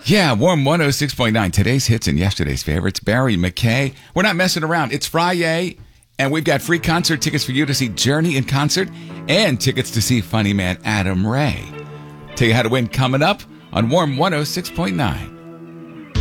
Yeah, Warm 106.9. Today's hits and yesterday's favorites. Barry McKay. We're not messing around. It's Friday, and we've got free concert tickets for you to see Journey in concert and tickets to see funny man Adam Ray. Tell you how to win coming up on Warm 106.9.